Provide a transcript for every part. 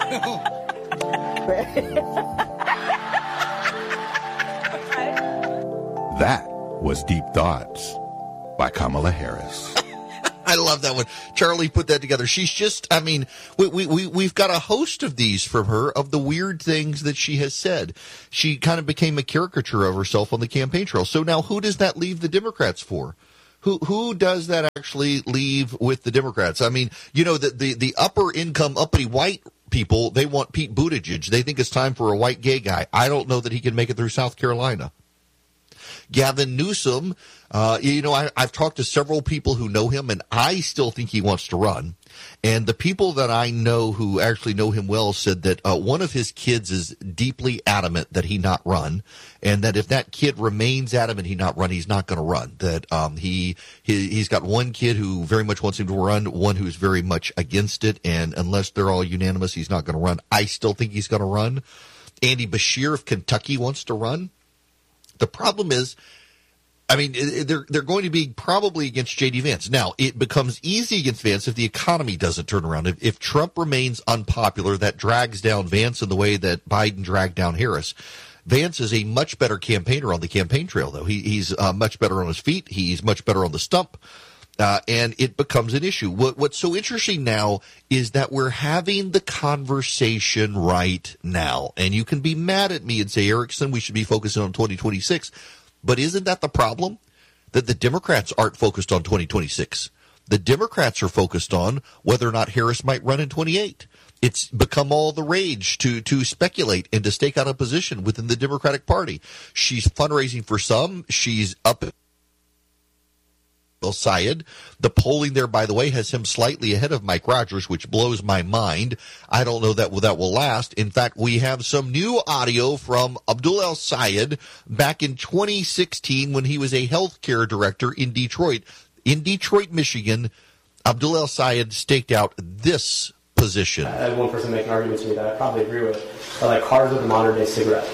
That was Deep Thoughts by Kamala Harris. I love that one. Charlie put that together. She's just, I mean, we've got a host of these from her of the weird things that she has said. She kind of became a caricature of herself on the campaign trail. So now who does that leave the Democrats for? Who does that actually leave with the Democrats? I mean, you know, the upper income, uppity white people, they want Pete Buttigieg. They think it's time for a white gay guy. I don't know that he can make it through South Carolina. Gavin Newsom, I've talked to several people who know him, and I still think he wants to run. And the people that I know who actually know him well said that one of his kids is deeply adamant that he not run, and that if that kid remains adamant he not run, he's not going to run. That he's got one kid who very much wants him to run, one who's very much against it, and unless they're all unanimous, he's not going to run. I still think he's going to run. Andy Beshear of Kentucky wants to run. The problem is, I mean, they're going to be probably against J.D. Vance. Now, it becomes easy against Vance if the economy doesn't turn around. If Trump remains unpopular, that drags down Vance in the way that Biden dragged down Harris. Vance is a much better campaigner on the campaign trail, though. He's much better on his feet. He's much better on the stump. And it becomes an issue. What's so interesting now is that we're having the conversation right now. And you can be mad at me and say, Erickson, we should be focusing on 2026. But isn't that the problem? That the Democrats aren't focused on 2026. The Democrats are focused on whether or not Harris might run in 28. It's become all the rage to speculate and to stake out a position within the Democratic Party. She's fundraising for some. She's up Syed. The polling there, by the way, has him slightly ahead of Mike Rogers, which blows my mind. I don't know that will last. In fact, we have some new audio from Abdul El Sayed back in 2016 when he was a healthcare director in Detroit. In Detroit, Michigan, Abdul El Sayed staked out this position. I had one person make an argument to me that I probably agree with. Like cars are the modern day cigarette.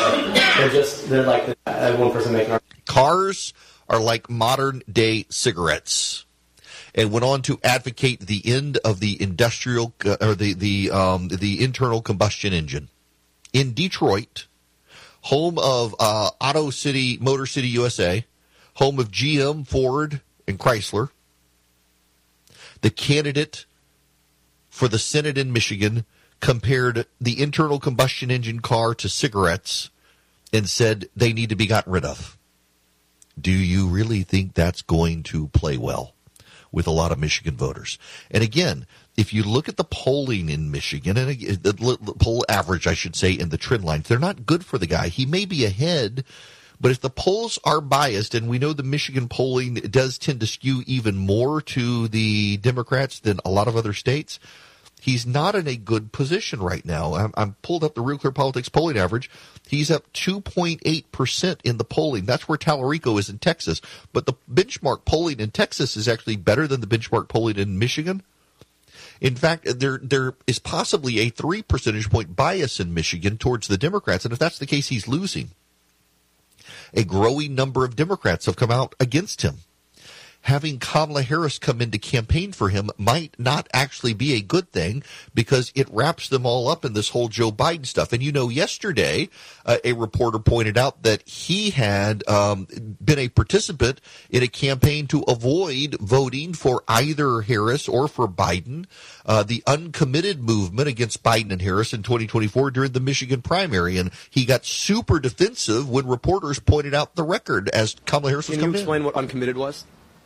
I had one person make an argument. Cars are like modern-day cigarettes, and went on to advocate the end of the industrial or the internal combustion engine. In Detroit, home of Auto City, Motor City USA, home of GM, Ford, and Chrysler, the candidate for the Senate in Michigan compared the internal combustion engine car to cigarettes and said they need to be gotten rid of. Do you really think that's going to play well with a lot of Michigan voters? And again, if you look at the polling in Michigan, and the poll average, I should say, in the trend lines, they're not good for the guy. He may be ahead, but if the polls are biased, and we know the Michigan polling does tend to skew even more to the Democrats than a lot of other states, he's not in a good position right now. I'm pulled up the Real Clear Politics polling average. He's up 2.8% in the polling. That's where Tallarico is in Texas. But the benchmark polling in Texas is actually better than the benchmark polling in Michigan. In fact, there is possibly a 3 percentage point bias in Michigan towards the Democrats. And if that's the case, he's losing. A growing number of Democrats have come out against him. Having Kamala Harris come in to campaign for him might not actually be a good thing because it wraps them all up in this whole Joe Biden stuff. And, yesterday a reporter pointed out that he had been a participant in a campaign to avoid voting for either Harris or for Biden, the uncommitted movement against Biden and Harris in 2024 during the Michigan primary. And he got super defensive when reporters pointed out the record as Kamala Harris was coming in. Can you explain what uncommitted was?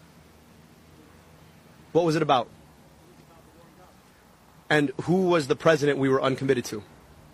What was it about? And who was the president we were uncommitted to?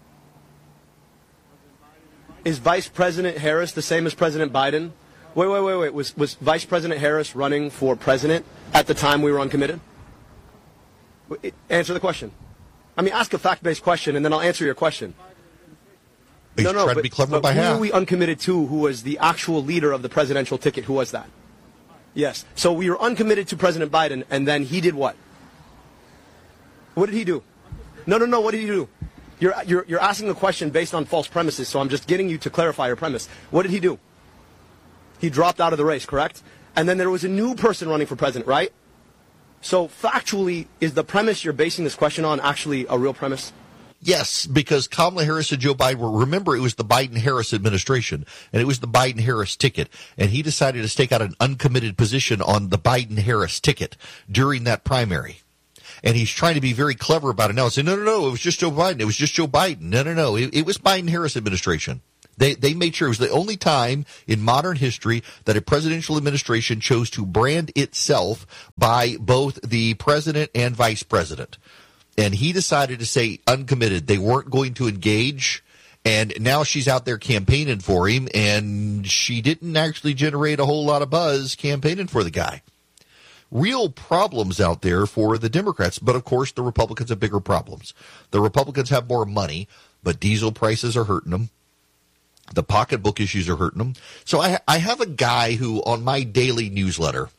Is Vice President Harris the same as President Biden? Wait. Was Vice President Harris running for president at the time we were uncommitted? Answer the question. I mean, ask a fact-based question, and then I'll answer your question. He's trying to be clever by half. Who were we uncommitted to? Who was the actual leader of the presidential ticket? Who was that? Yes. So we were uncommitted to President Biden, and then he did what? What did he do? No. What did he do? You're asking the question based on false premises, so I'm just getting you to clarify your premise. What did he do? He dropped out of the race, correct? And then there was a new person running for president, right? So factually, is the premise you're basing this question on actually a real premise? Yes, because Kamala Harris and Joe Biden were, remember, it was the Biden-Harris administration, and it was the Biden-Harris ticket, and he decided to stake out an uncommitted position on the Biden-Harris ticket during that primary. And he's trying to be very clever about it now and say, no, it was just Joe Biden. It was just Joe Biden. No, it was Biden-Harris administration. They made sure it was the only time in modern history that a presidential administration chose to brand itself by both the president and vice president. And he decided to say uncommitted. They weren't going to engage. And now she's out there campaigning for him, and she didn't actually generate a whole lot of buzz campaigning for the guy. Real problems out there for the Democrats, but of course the Republicans have bigger problems. The Republicans have more money, but diesel prices are hurting them. The pocketbook issues are hurting them. So I have a guy who, on my daily newsletter,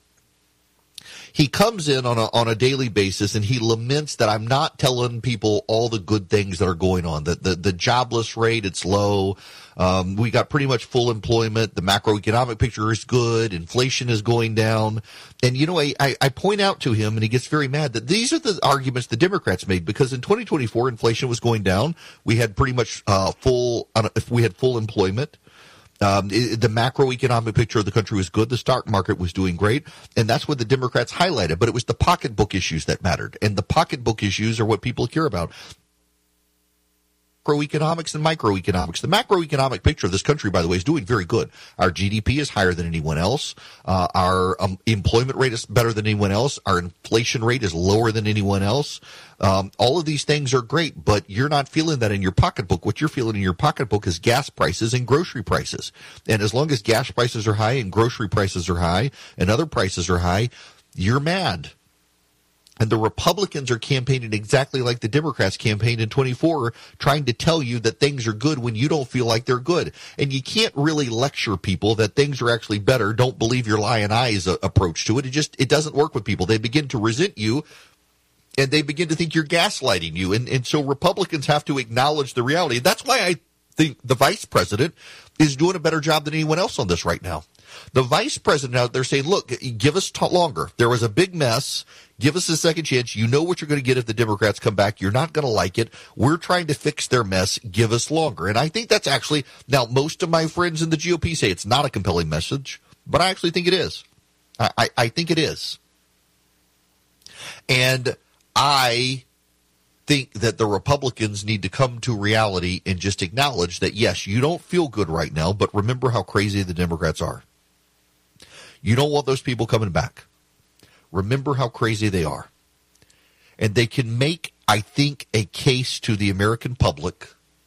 he comes in on a daily basis and he laments that I'm not telling people all the good things that are going on. The jobless rate, it's low. We got pretty much full employment. The macroeconomic picture is good. Inflation is going down. And, I point out to him, and he gets very mad, that these are the arguments the Democrats made, because in 2024, inflation was going down. We had pretty much full employment. The macroeconomic picture of the country was good. The stock market was doing great. And that's what the Democrats highlighted. But it was the pocketbook issues that mattered. And the pocketbook issues are what people care about. Macroeconomics and microeconomics. The macroeconomic picture of this country, by the way, is doing very good. Our GDP is higher than anyone else. Our employment rate is better than anyone else. Our inflation rate is lower than anyone else. All of these things are great, but you're not feeling that in your pocketbook. What you're feeling in your pocketbook is gas prices and grocery prices. And as long as gas prices are high and grocery prices are high and other prices are high, you're mad. And the Republicans are campaigning exactly like the Democrats campaigned in 24, trying to tell you that things are good when you don't feel like they're good. And you can't really lecture people that things are actually better. Don't believe your lion eyes approach to it. It doesn't work with people. They begin to resent you, and they begin to think you're gaslighting you. And so Republicans have to acknowledge the reality. That's why I think the vice president is doing a better job than anyone else on this right now. The vice president out there saying, look, give us longer. There was a big mess. Give us a second chance. You know what you're going to get if the Democrats come back. You're not going to like it. We're trying to fix their mess. Give us longer. And I think that's actually, now most of my friends in the GOP say it's not a compelling message, but I actually think it is. I think it is. And I think that the Republicans need to come to reality and just acknowledge that, yes, you don't feel good right now, but remember how crazy the Democrats are. You don't want those people coming back. Remember how crazy they are. And they can make, I think, a case to the American public,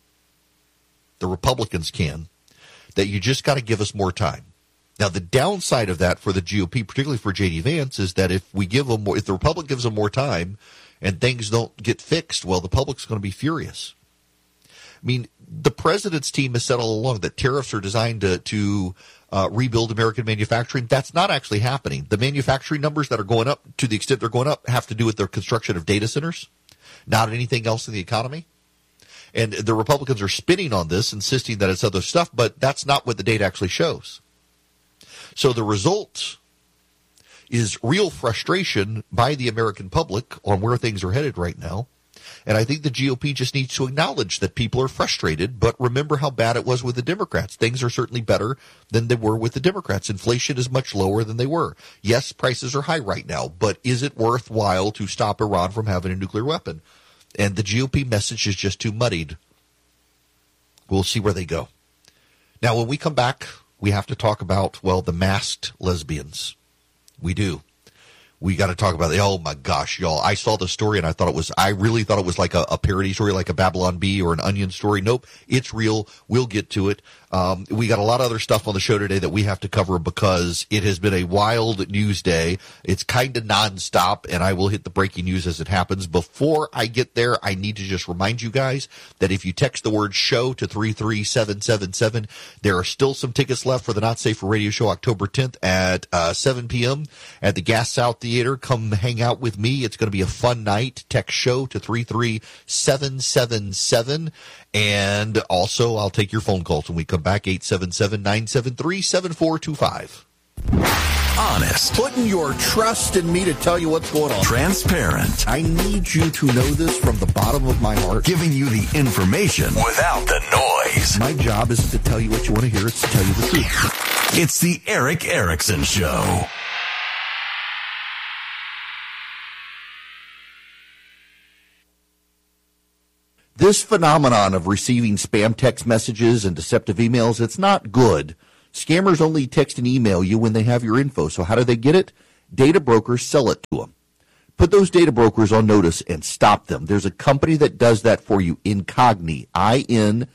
the Republicans can, that you just got to give us more time. Now, the downside of that for the GOP, particularly for J.D. Vance, is that if the Republic gives them more time and things don't get fixed, well, the public's going to be furious. I mean, the president's team has said all along that tariffs are designed to rebuild American manufacturing. That's not actually happening. The manufacturing numbers that are going up, to the extent they're going up, have to do with the construction of data centers, not anything else in the economy. And the Republicans are spinning on this, insisting that it's other stuff, but that's not what the data actually shows. So the result is real frustration by the American public on where things are headed right now. And I think the GOP just needs to acknowledge that people are frustrated, but remember how bad it was with the Democrats. Things are certainly better than they were with the Democrats. Inflation is much lower than they were. Yes, prices are high right now, but is it worthwhile to stop Iran from having a nuclear weapon? And the GOP message is just too muddied. We'll see where they go. Now, when we come back, we have to talk about, well, the masked lesbians. We do. We got to talk about it. Oh my gosh, y'all. I saw the story and I really thought it was like a parody story, like a Babylon Bee or an Onion story. Nope. It's real. We'll get to it. We got a lot of other stuff on the show today that we have to cover because it has been a wild news day. It's kind of nonstop, and I will hit the breaking news as it happens. Before I get there, I need to just remind you guys that if you text the word show to 33777, there are still some tickets left for the Not Safe for Radio show October 10th at 7 p.m. at the Gas South Theater. Come hang out with me. It's going to be a fun night. Text show to 33777. And also, I'll take your phone calls when we come back, 877-973-7425. Honest. Putting your trust in me to tell you what's going on. Transparent. I need you to know this from the bottom of my heart. Giving you the information without the noise. My job isn't to tell you what you want to hear. It's to tell you the truth. It's the Erick Erickson Show. This phenomenon of receiving spam text messages and deceptive emails, it's not good. Scammers only text and email you when they have your info. So how do they get it? Data brokers sell it to them. Put those data brokers on notice and stop them. There's a company that does that for you, Incogni, I-N-C-O-G-N-I,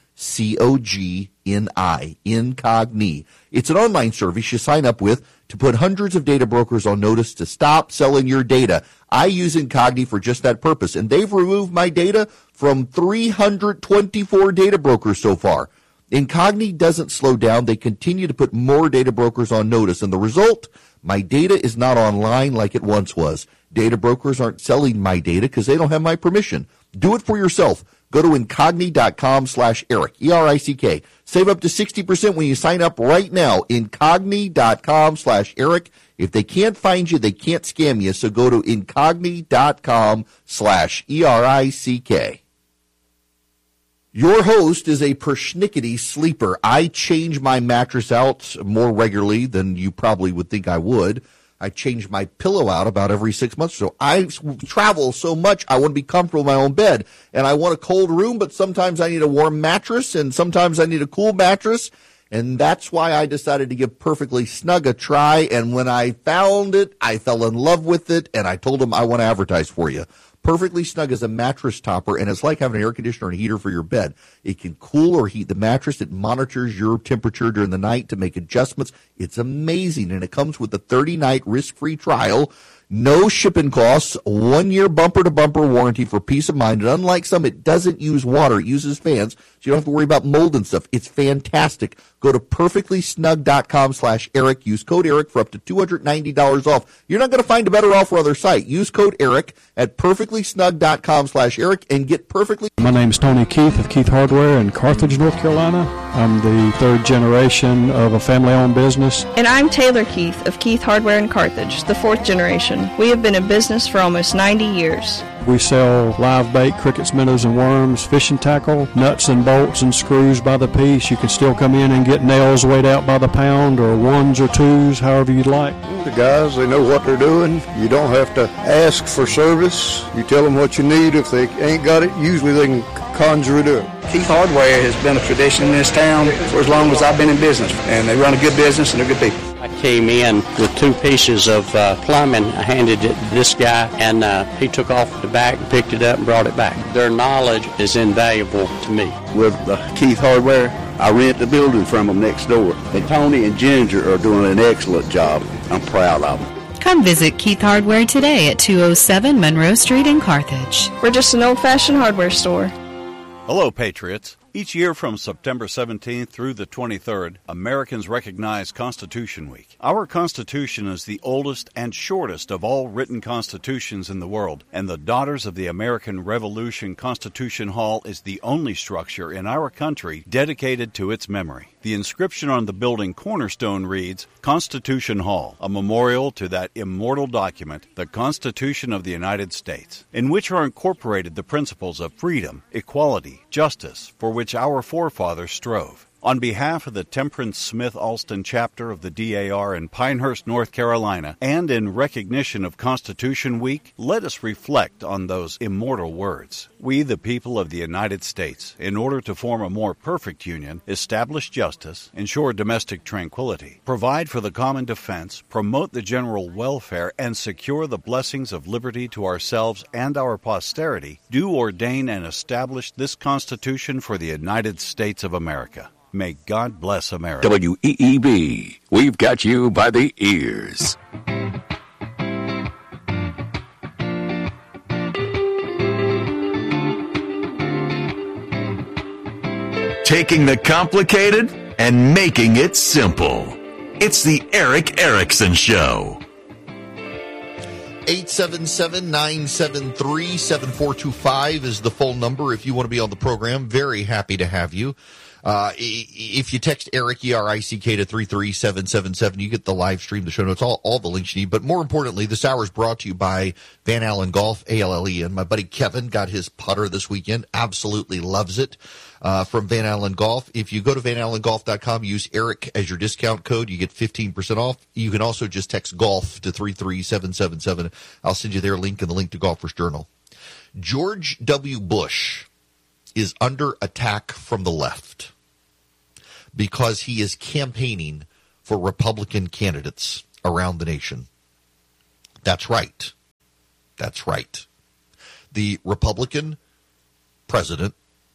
Incogni. It's an online service you sign up with to put hundreds of data brokers on notice to stop selling your data. I use Incogni for just that purpose, and they've removed my data from 324 data brokers so far. Incogni doesn't slow down. They continue to put more data brokers on notice, and the result, my data is not online like it once was. Data brokers aren't selling my data because they don't have my permission. Do it for yourself. Go to Incogni.com/Erick, E-R-I-C-K. Save up to 60% when you sign up right now. Incogni.com/Erick. If they can't find you, they can't scam you, so go to Incogni.com/Erick. Your host is a persnickety sleeper. I change my mattress out more regularly than you probably would think I would. I change my pillow out about every 6 months or so. I travel so much, I want to be comfortable in my own bed. And I want a cold room, but sometimes I need a warm mattress, and sometimes I need a cool mattress. And that's why I decided to give Perfectly Snug a try. And when I found it, I fell in love with it, and I told them I want to advertise for you. Perfectly Snug is a mattress topper, and it's like having an air conditioner and a heater for your bed. It can cool or heat the mattress. It monitors your temperature during the night to make adjustments. It's amazing, and it comes with a 30-night risk-free trial, no shipping costs, 1-year bumper-to-bumper warranty for peace of mind. And unlike some, it doesn't use water. It uses fans, so you don't have to worry about mold and stuff. It's fantastic. Go to perfectlysnug.com/Erick. Use code Erick for up to $290 off. You're not going to find a better offer on their site. Use code Erick at perfectlysnug.com/Erick and get perfectly. My name is Tony Keith of Keith Hardware in Carthage, North Carolina. I'm the third generation of a family-owned business. And I'm Taylor Keith of Keith Hardware in Carthage, the fourth generation. We have been in business for almost 90 years. We sell live bait, crickets, minnows, and worms, fishing tackle, nuts and bolts and screws by the piece. You can still come in and get nails weighed out by the pound, or ones or twos, however you'd like. The guys, they know what they're doing. You don't have to ask for service. You tell them what you need. If they ain't got it, usually they can conjure it up. Keith Hardware has been a tradition in this town for as long as I've been in business, and they run a good business and they're good people. I came in with 2 pieces of plumbing. I handed it to this guy, and he took off the back, picked it up, and brought it back. Their knowledge is invaluable to me. With Keith Hardware, I rent the building from them next door. And Tony and Ginger are doing an excellent job. I'm proud of them. Come visit Keith Hardware today at 207 Monroe Street in Carthage. We're just an old-fashioned hardware store. Hello, Patriots. Each year from September 17th through the 23rd, Americans recognize Constitution Week. Our Constitution is the oldest and shortest of all written constitutions in the world, and the Daughters of the American Revolution Constitution Hall is the only structure in our country dedicated to its memory. The inscription on the building cornerstone reads, Constitution Hall, a memorial to that immortal document, the Constitution of the United States, in which are incorporated the principles of freedom, equality, justice, for which our forefathers strove. On behalf of the Temperance Smith Alston chapter of the DAR in Pinehurst, North Carolina, and in recognition of Constitution Week, let us reflect on those immortal words. We, the people of the United States, in order to form a more perfect union, establish justice, ensure domestic tranquility, provide for the common defense, promote the general welfare, and secure the blessings of liberty to ourselves and our posterity, do ordain and establish this Constitution for the United States of America. May God bless America. WEEB, we've got you by the ears. Taking the complicated and making it simple. It's the Erick Erickson Show. 877-973-7425 is the phone number if you want to be on the program. Very happy to have you. If you text Eric, E-R-I-C-K, to 33777, you get the live stream, the show notes, all the links you need. But more importantly, this hour is brought to you by Van Allen Golf, A-L-L-E. And my buddy Kevin got his putter this weekend. Absolutely loves it. From Van Allen Golf. If you go to vanallengolf.com, use Eric as your discount code, you get 15% off. You can also just text golf to 33777. I'll send you their link and the link to Golfer's Journal. George W. Bush is under attack from the left because he is campaigning for Republican candidates around the nation. That's right. That's right. The Republican president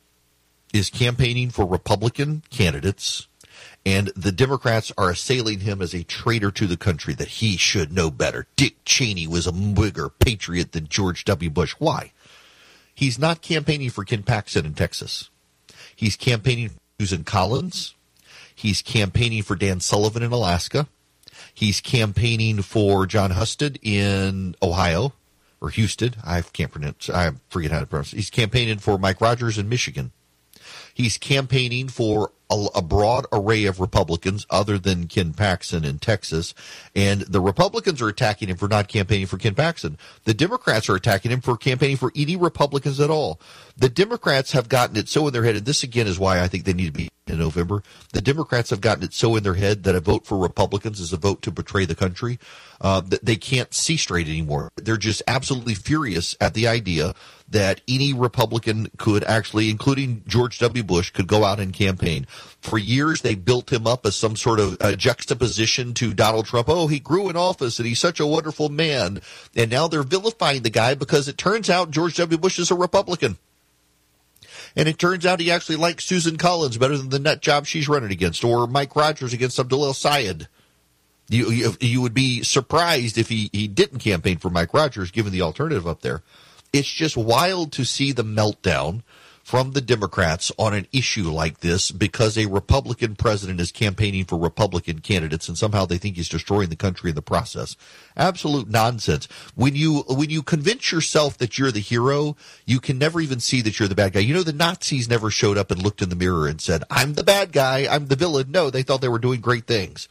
is campaigning for Republican candidates, and the Democrats are assailing him as a traitor to the country, that he should know better. Dick Cheney was a bigger patriot than George W. Bush. Why? He's not campaigning for Ken Paxton in Texas. He's campaigning for Susan Collins. He's campaigning for Dan Sullivan in Alaska. He's campaigning for John Husted in Ohio, or Houston. I forget how to pronounce it. He's campaigning for Mike Rogers in Michigan. He's campaigning for a broad array of Republicans other than Ken Paxton in Texas. And the Republicans are attacking him for not campaigning for Ken Paxton. The Democrats are attacking him for campaigning for any Republicans at all. The Democrats have gotten it so in their head, and this again is why I think they need to be in November. The Democrats have gotten it so in their head that a vote for Republicans is a vote to betray the country. That they can't see straight anymore. They're just absolutely furious at the idea that any Republican could actually, including George W. Bush, could go out and campaign. For years, they built him up as some sort of juxtaposition to Donald Trump. Oh, he grew in office and he's such a wonderful man. And now they're vilifying the guy because it turns out George W. Bush is a Republican. And it turns out he actually likes Susan Collins better than the nut job she's running against, or Mike Rogers against Abdul El-Sayed. You would be surprised if he didn't campaign for Mike Rogers, given the alternative up there. It's just wild to see the meltdown from the Democrats on an issue like this because a Republican president is campaigning for Republican candidates, and somehow they think he's destroying the country in the process. Absolute nonsense. When you convince yourself that you're the hero, you can never even see that you're the bad guy. You know, the Nazis never showed up and looked in the mirror and said, I'm the bad guy, I'm the villain. No, they thought they were doing great things.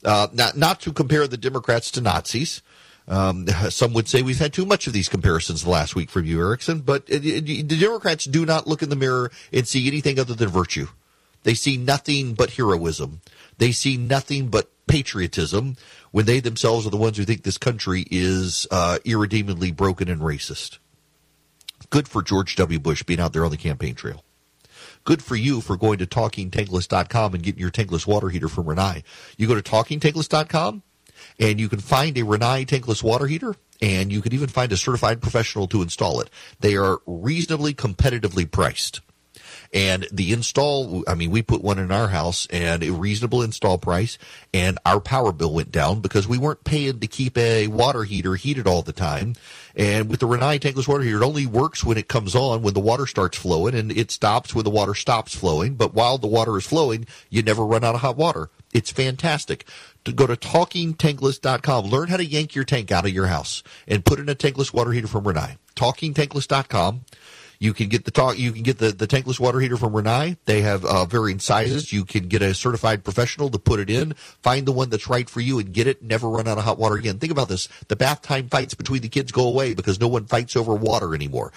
Not to compare the Democrats to Nazis. Some would say we've had too much of these comparisons last week from you, Erickson, but the Democrats do not look in the mirror and see anything other than virtue. They see nothing but heroism. They see nothing but patriotism when they themselves are the ones who think this country is irredeemably broken and racist. Good for George W. Bush being out there on the campaign trail. Good for you for going to TalkingTankless.com and getting your tankless water heater from Rinnai. You go to TalkingTankless.com, and you can find a Rinnai tankless water heater, and you can even find a certified professional to install it. They are reasonably competitively priced. And the install, I mean, we put one in our house, and a reasonable install price, and our power bill went down because we weren't paying to keep a water heater heated all the time. And with the Rinnai tankless water heater, it only works when it comes on, when the water starts flowing, and it stops when the water stops flowing. But while the water is flowing, you never run out of hot water. It's fantastic. To go to TalkingTankless.com. Learn how to yank your tank out of your house and put in a tankless water heater from Rinnai. TalkingTankless.com. You can get the tankless water heater from Rinnai. They have varying sizes. You can get a certified professional to put it in, find the one that's right for you, and get it. Never run out of hot water again. Think about this. The bath time fights between the kids go away because no one fights over water anymore.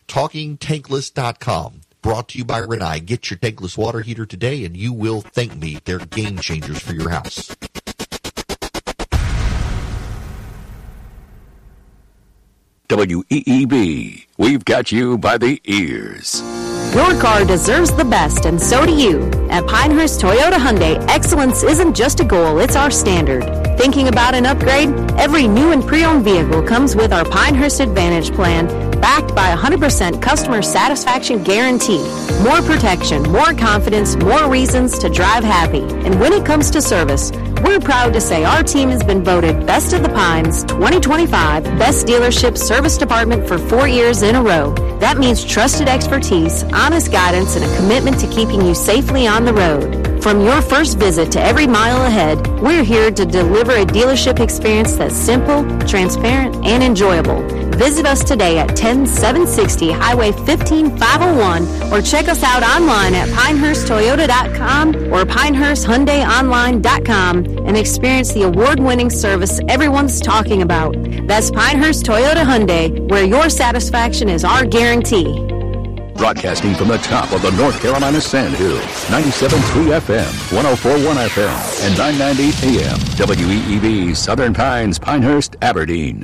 TalkingTankless.com. Brought to you by Rinnai. Get your tankless water heater today, and you will thank me. They're game changers for your house. WEEB, we've got you by the ears. Your car deserves the best, and so do you. At Pinehurst Toyota Hyundai, excellence isn't just a goal, it's our standard. Thinking about an upgrade? Every new and pre-owned vehicle comes with our Pinehurst Advantage plan, backed by 100% customer satisfaction guarantee. More protection, more confidence, more reasons to drive happy. And when it comes to service, we're proud to say our team has been voted Best of the Pines 2025 Best Dealership Service Department for 4 years in a row. That means trusted expertise, honest guidance, and a commitment to keeping you safely on the road. From your first visit to every mile ahead, we're here to deliver a dealership experience that's simple, transparent, and enjoyable. Visit us today at 10760 Highway 15501 or check us out online at PinehurstToyota.com or PinehurstHyundaiOnline.com and experience the award-winning service everyone's talking about. That's Pinehurst Toyota Hyundai, where your satisfaction is our guarantee. Broadcasting from the top of the North Carolina Sandhills, 97.3 FM, 104.1 FM, and 990 AM, WEEB, Southern Pines, Pinehurst, Aberdeen.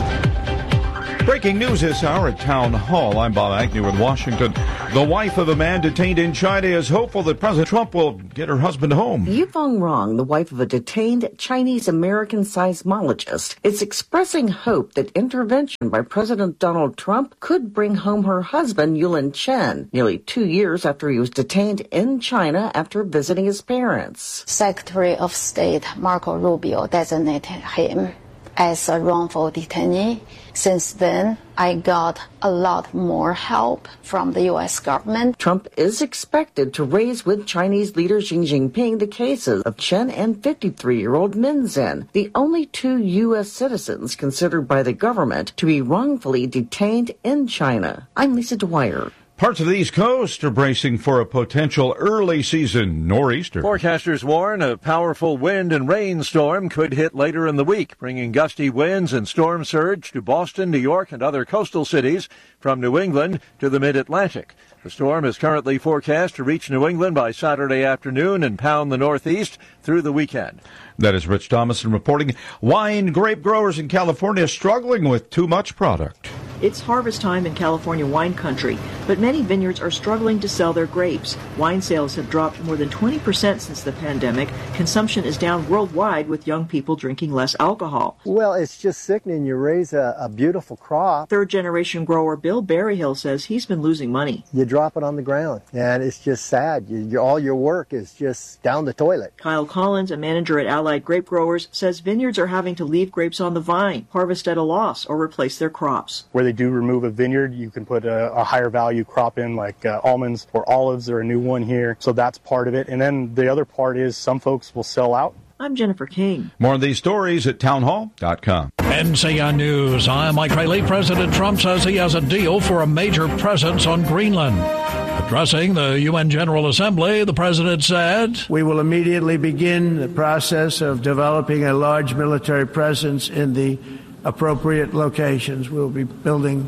Breaking news this hour at Town Hall. I'm Bob Agnew in Washington. The wife of a man detained in China is hopeful that President Trump will get her husband home. Yifeng Rong, the wife of a detained Chinese-American seismologist, is expressing hope that intervention by President Donald Trump could bring home her husband, Yulin Chen, nearly 2 years after he was detained in China after visiting his parents. Secretary of State Marco Rubio designated him as a wrongful detainee. Since then, I got a lot more help from the U.S. government. Trump is expected to raise with Chinese leader Xi Jinping the cases of Chen and 53-year-old Min Zhen, the only 2 U.S. citizens considered by the government to be wrongfully detained in China. I'm Lisa Dwyer. Parts of the East Coast are bracing for a potential early season nor'easter. Forecasters warn a powerful wind and rain storm could hit later in the week, bringing gusty winds and storm surge to Boston, New York, and other coastal cities from New England to the mid-Atlantic. The storm is currently forecast to reach New England by Saturday afternoon and pound the Northeast through the weekend. That is Rich Thomason reporting. Wine grape growers in California struggling with too much product. It's harvest time in California wine country, but many vineyards are struggling to sell their grapes. Wine sales have dropped more than 20% since the pandemic. Consumption is down worldwide, with young people drinking less alcohol. Well, it's just sickening. You raise a beautiful crop. Third-generation grower Bill Berryhill says he's been losing money. You drop it on the ground, and it's just sad. All your work is just down the toilet. Kyle Collins, a manager at Allied Grape Growers, says vineyards are having to leave grapes on the vine, harvest at a loss, or replace their crops. Where they do remove a vineyard, you can put a higher value crop in, like almonds or olives are a new one here. So that's part of it. And then the other part is some folks will sell out. I'm Jennifer King. More of these stories at townhall.com. NCN News. I'm Mike Rayleigh. President Trump says he has a deal for a major presence on Greenland. Addressing the UN General Assembly, the president said, "We will immediately begin the process of developing a large military presence in the appropriate locations. We'll be building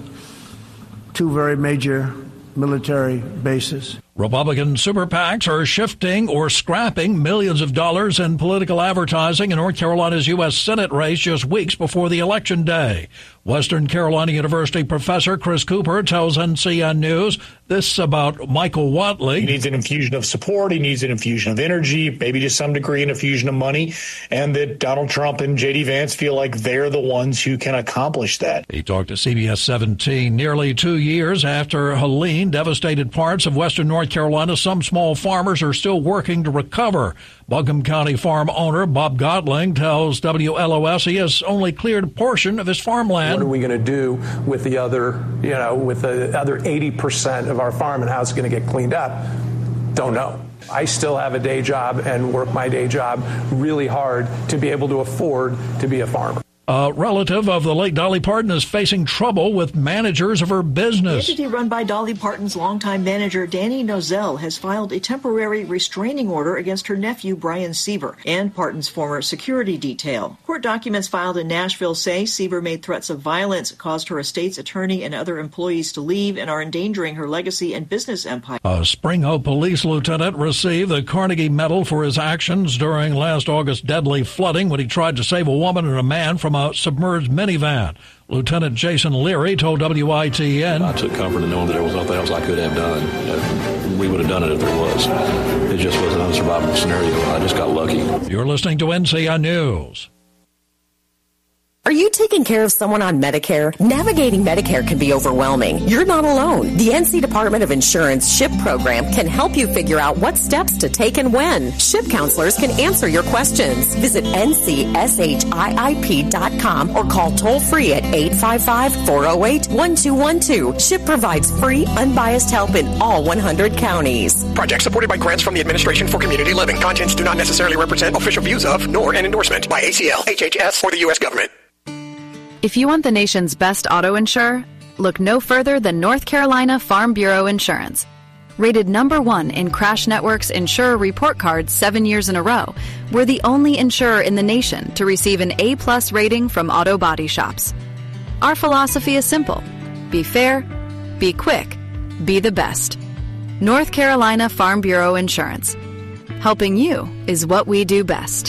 2 very major military bases." Republican super PACs are shifting or scrapping millions of dollars in political advertising in North Carolina's U.S. Senate race just weeks before the election day. Western Carolina University professor Chris Cooper tells NCN News this about Michael Whatley. He needs an infusion of support. He needs an infusion of energy, maybe to some degree an infusion of money, and that Donald Trump and J.D. Vance feel like they're the ones who can accomplish that. He talked to CBS 17 nearly 2 years after Helene devastated parts of western North Carolina. Some small farmers are still working to recover. Buncombe County farm owner Bob Godling tells WLOS he has only cleared a portion of his farmland. What are we going to do with the other, with the other 80% of our farm, and how it's going to get cleaned up? Don't know. I still have a day job and work my day job really hard to be able to afford to be a farmer. A relative of the late Dolly Parton is facing trouble with managers of her business. The entity run by Dolly Parton's longtime manager, Danny Nozell, has filed a temporary restraining order against her nephew, Brian Seaver, and Parton's former security detail. Court documents filed in Nashville say Seaver made threats of violence, caused her estate's attorney and other employees to leave, and are endangering her legacy and business empire. A Spring Hope police lieutenant received the Carnegie Medal for his actions during last August's deadly flooding when he tried to save a woman and a man from a submerged minivan. Lieutenant Jason Leary told WITN, "I took comfort in knowing that there was nothing else I could have done. We would have done it if there was. It just was an unsurvivable scenario. I just got lucky." You're listening to NCN News. Are you taking care of someone on Medicare? Navigating Medicare can be overwhelming. You're not alone. The NC Department of Insurance SHIP program can help you figure out what steps to take and when. SHIP counselors can answer your questions. Visit ncshiip.com or call toll-free at 855-408-1212. SHIP provides free, unbiased help in all 100 counties. Project supported by grants from the Administration for Community Living. Contents do not necessarily represent official views of, nor an endorsement by ACL, HHS, or the U.S. government. If you want the nation's best auto insurer, look no further than North Carolina Farm Bureau Insurance. Rated #1 in Crash Network's Insurer Report Card 7 years in a row, we're the only insurer in the nation to receive an A+ rating from auto body shops. Our philosophy is simple. Be fair, be quick, be the best. North Carolina Farm Bureau Insurance. Helping you is what we do best.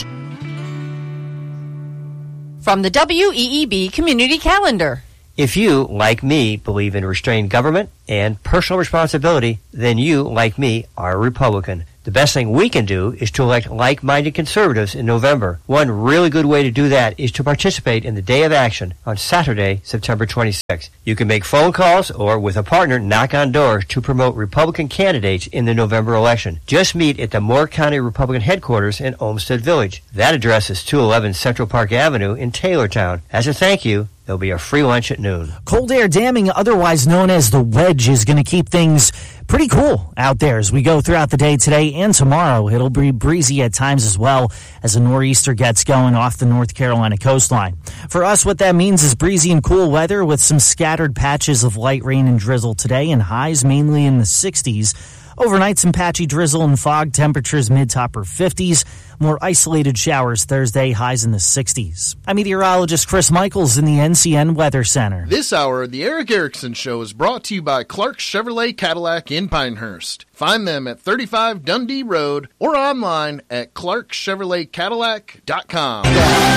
From the WEEB Community Calendar. If you, like me, believe in restrained government and personal responsibility, then you, like me, are a Republican. The best thing we can do is to elect like-minded conservatives in November. One really good way to do that is to participate in the Day of Action on Saturday, September 26th. You can make phone calls or, with a partner, knock on doors to promote Republican candidates in the November election. Just meet at the Moore County Republican headquarters in Olmsted Village. That address is 211 Central Park Avenue in Taylortown. As a thank you, there'll be a free lunch at noon. Cold air damming, otherwise known as the wedge, is going to keep things pretty cool out there as we go throughout the day today and tomorrow. It'll be breezy at times as well as a nor'easter gets going off the North Carolina coastline. For us, what that means is breezy and cool weather with some scattered patches of light rain and drizzle today and highs mainly in the 60s. Overnight, some patchy drizzle and fog, temperatures mid to upper 50s. More isolated showers Thursday, highs in the 60s. I'm meteorologist Chris Michaels in the NCN Weather Center. This hour, the Eric Erickson Show is brought to you by Clark Chevrolet Cadillac in Pinehurst. Find them at 35 Dundee Road or online at clarkchevroletcadillac.com.